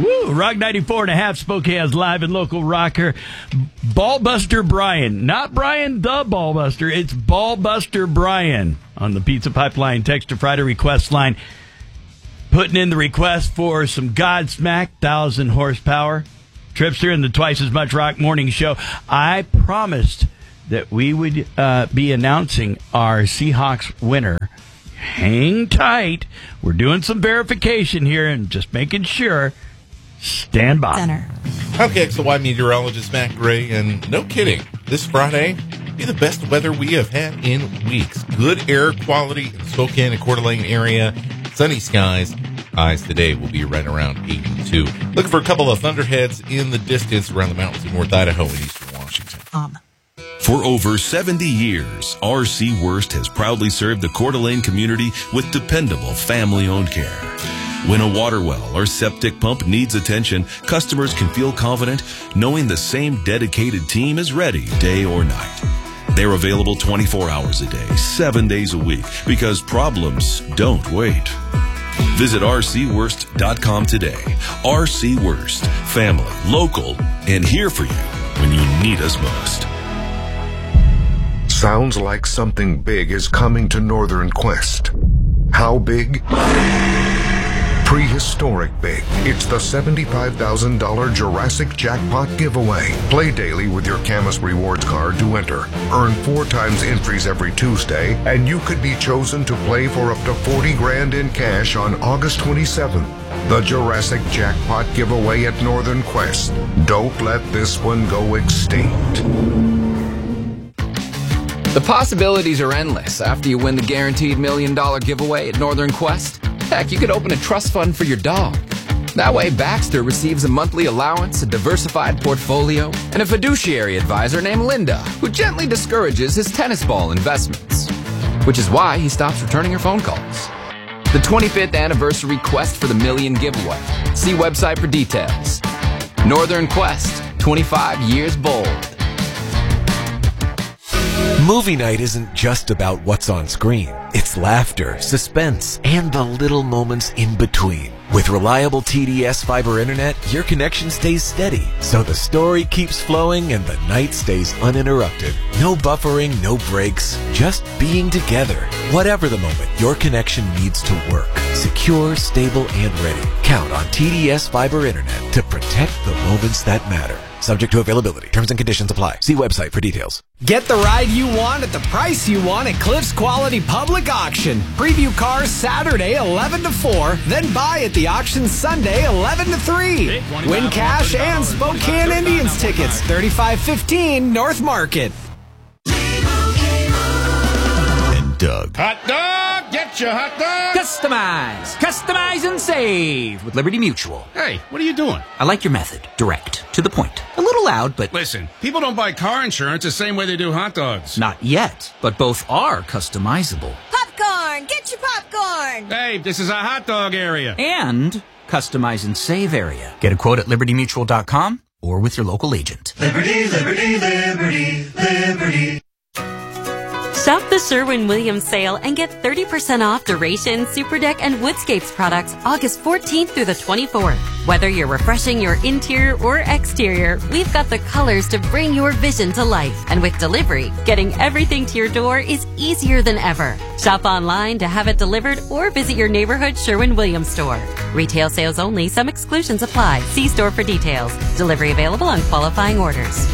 Woo! Rock 94.5, Spokane's live and local rocker, Ballbuster Brian. Not Brian the Ballbuster, it's Ballbuster Brian on the Pizza Pipeline Text to Friday request line. Putting in the request for some Godsmack, 1,000 horsepower. Tripster and the Twice as Much Rock Morning Show. I promised that we would be announcing our Seahawks winner. Hang tight. We're doing some verification here and just making sure. Stand by. Center. Okay, XY meteorologist Matt Gray, and no kidding, this Friday be the best weather we have had in weeks. Good air quality in Spokane and Coeur d'Alene area. Sunny skies. Highs today will be right around 82. Looking for a couple of thunderheads in the distance around the mountains in North Idaho and eastern Washington. For over 70 years, RC Worst has proudly served the Coeur d'Alene community with dependable family-owned care. When a water well or septic pump needs attention, customers can feel confident knowing the same dedicated team is ready day or night. They're available 24 hours a day, 7 days a week, because problems don't wait. Visit rcworst.com today. RC Worst, family, local, and here for you when you need us most. Sounds like something big is coming to Northern Quest. How big? Prehistoric big. It's the $75,000 Jurassic Jackpot giveaway. Play daily with your Camus Rewards card to enter. Earn 4 times entries every Tuesday, and you could be chosen to play for up to $40,000 in cash on August 27th. The Jurassic Jackpot giveaway at Northern Quest. Don't let this one go extinct. The possibilities are endless after you win the guaranteed $1 million giveaway at Northern Quest. Heck, you could open a trust fund for your dog. That way, Baxter receives a monthly allowance, a diversified portfolio, and a fiduciary advisor named Linda, who gently discourages his tennis ball investments. Which is why he stops returning your phone calls. The 25th anniversary quest for the $1 million giveaway. See website for details. Northern Quest, 25 years bold. Movie night isn't just about what's on screen. It's laughter, suspense, and the little moments in between. With reliable TDS fiber internet, your connection stays steady, so the story keeps flowing and the night stays uninterrupted. No buffering, no breaks, just being together. Whatever the moment, your connection needs to work. Secure, stable, and ready. Count on TDS fiber internet to protect the moments that matter. Subject to availability. Terms and conditions apply. See website for details. Get the ride you want at the price you want at Cliff's Quality Public Auction. Preview cars Saturday 11 to 4, then buy at the auction Sunday 11 to 3. Win cash and Spokane Indians tickets, 3515 North Market. And Doug. Hot dog! Get your hot dog! Customize and save with Liberty Mutual. Hey, what are you doing? I like your method. Direct. To the point. A little loud, but... Listen, people don't buy car insurance the same way they do hot dogs. Not yet, but both are customizable. Popcorn! Get your popcorn! Hey, this is a hot dog area. And customize and save area. Get a quote at libertymutual.com or with your local agent. Liberty, liberty, liberty, liberty. Shop the Sherwin-Williams sale and get 30% off Duration, Superdeck, and Woodscapes products August 14th through the 24th. Whether you're refreshing your interior or exterior, we've got the colors to bring your vision to life. And with delivery, getting everything to your door is easier than ever. Shop online to have it delivered or visit your neighborhood Sherwin-Williams store. Retail sales only. Some exclusions apply. See store for details. Delivery available on qualifying orders.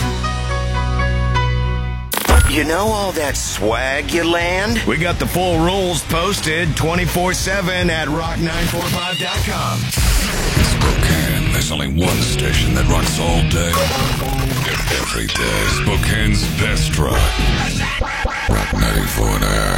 You know all that swag you land? We got the full rules posted 24/7 at rock945.com. Spokane, there's only one station that rocks all day. Every day. Spokane's best rock. Rock 94.5.